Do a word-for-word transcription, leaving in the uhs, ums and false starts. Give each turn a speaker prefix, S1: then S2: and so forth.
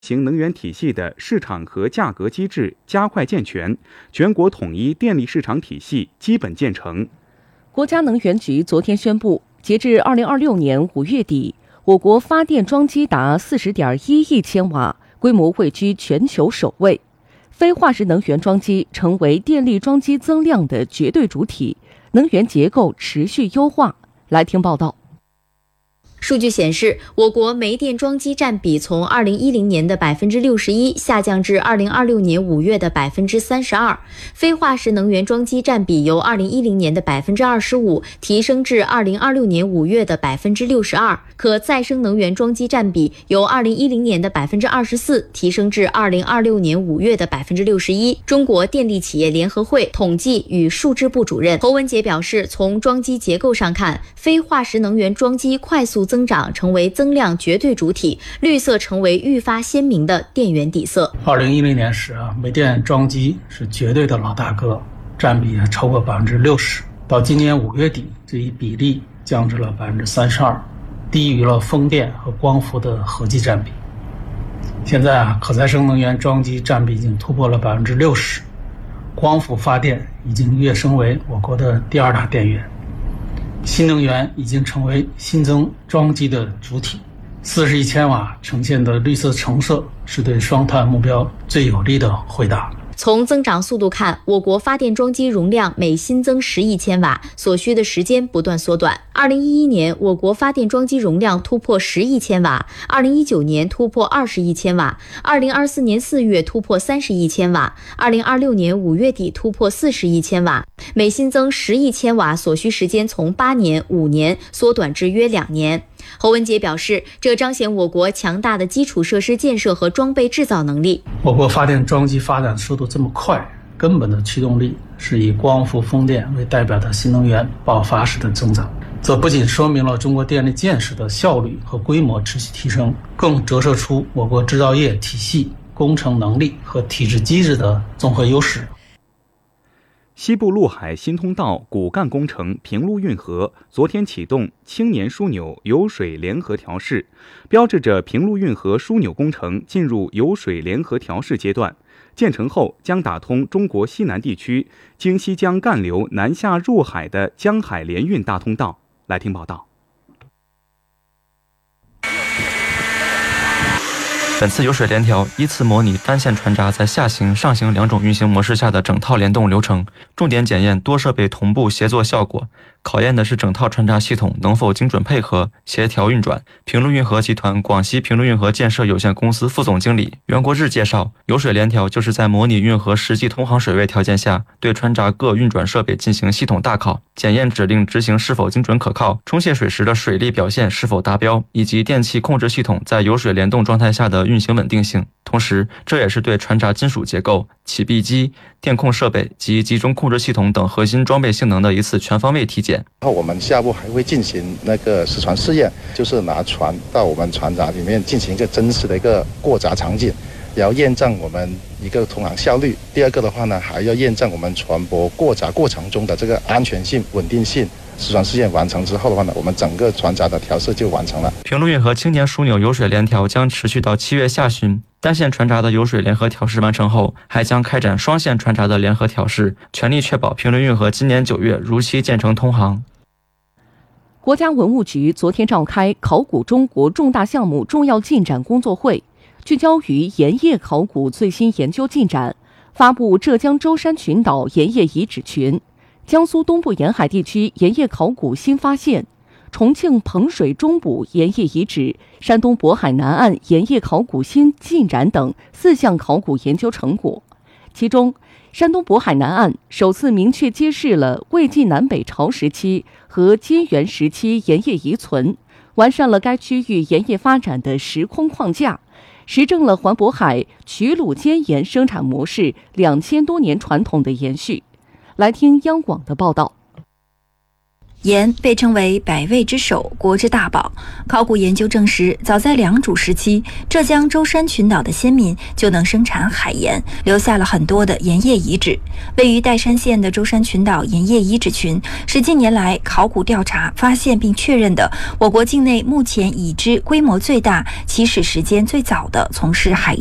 S1: 型能源体系的市场和价格机制加快健全，全国统一电力市场体系基本建成。
S2: 国家能源局昨天宣布，截至二零二六年五月底，我国发电装机达 四十点一亿千瓦，规模位居全球首位。非化石能源装机成为电力装机增量的绝对主体，能源结构持续优化。来听报道。
S3: 数据显示，我国煤电装机占比从二零一零年的百分之六十一下降至二零二六年五月的百分之三十二，非化石能源装机占比由二零一零年的百分之二十五提升至二零二六年五月的百分之六十二，可再生能源装机占比由二零一零年的百分之二十四提升至二零二六年五月的百分之六十一。中国电力企业联合会统计与数字部主任侯文杰表示，从装机结构上看，非化石能源装机快速增长成为增量绝对主体，绿色成为愈发鲜明的电源底色。
S4: 二零一零年时啊，煤电装机是绝对的老大哥，占比超过百分之六十。到今年五月底，这一比例降至了百分之三十二，低于了风电和光伏的合计占比。现在啊，可再生能源装机占比已经突破了百分之六十，光伏发电已经跃升为我国的第二大电源。新能源已经成为新增装机的主体，四十亿千瓦呈现的绿色橙色是对双碳目标最有力的回答。
S3: 从增长速度看，我国发电装机容量每新增十亿千瓦，所需的时间不断缩短。二零一一年，我国发电装机容量突破十亿千瓦；二零一九年突破二十亿千瓦；二零二四年四月突破三十亿千瓦；二零二六年五月底突破四十亿千瓦。每新增十亿千瓦，所需时间从八年、五年缩短至约两年。侯文杰表示，这彰显我国强大的基础设施建设和装备制造能力。
S4: 我国发电装机发展速度这么快，根本的驱动力是以光伏、风电为代表的新能源爆发式的增长。这不仅说明了中国电力建设的效率和规模持续提升，更折射出我国制造业体系、工程能力和体制机制的综合优势。
S1: 西部陆海新通道骨干工程平陆运河昨天启动青年枢纽油水联合调试，标志着平陆运河枢纽工程进入油水联合调试阶段。建成后将打通中国西南地区经西江干流南下入海的江海联运大通道。来听报道。
S5: 本次油水联调依次模拟单线船闸在下行、上行两种运行模式下的整套联动流程，重点检验多设备同步协作效果，考验的是整套船闸系统能否精准配合、协调运转。平陆运河集团广西平陆运河建设有限公司副总经理袁国志介绍，油水联调就是在模拟运河实际通航水位条件下，对船闸各运转设备进行系统大考，检验指令执行是否精准可靠，冲卸水时的水力表现是否达标，以及电气控制系统在油水联动状态下的运行稳定性。同时，这也是对船闸金属结构、起闭机、电控设备及集中控制系统等核心装备性能的一次全方位体检。
S6: 然后我们下步还会进行那个实船试验，就是拿船到我们船闸里面进行一个真实的一个过闸场景，也要验证我们一个通航效率。第二个的话呢，还要验证我们船舶过闸过程中的这个安全性、稳定性。实船试验完成之后的话呢，我们整个船闸的调试就完成了。
S5: 平陆运河青年枢纽油水联调将持续到七月下旬，单线船闸的油水联合调试完成后，还将开展双线船闸的联合调试，全力确保平陆运河今年九月如期建成通航。
S2: 国家文物局昨天召开考古中国重大项目重要进展工作会，聚焦于盐业考古最新研究进展，发布浙江舟山群岛盐业遗址群、江苏东部沿海地区盐业考古新发现、重庆彭水中部盐业遗址、山东渤海南岸盐业考古新进展等四项考古研究成果。其中，山东渤海南岸首次明确揭示了魏晋南北朝时期和金元时期盐业遗存，完善了该区域盐业发展的时空框架，实证了环渤海曲鲁尖盐生产模式两千多年传统的延续。来听央广的报道。
S7: 盐被称为百味之首，国之大宝。考古研究证实，早在良渚时期，浙江舟山群岛的先民就能生产海盐，留下了很多的盐业遗址。位于岱山县的舟山群岛盐业遗址群，是近年来考古调查发现并确认的我国境内目前已知规模最大、起始时间最早的从事海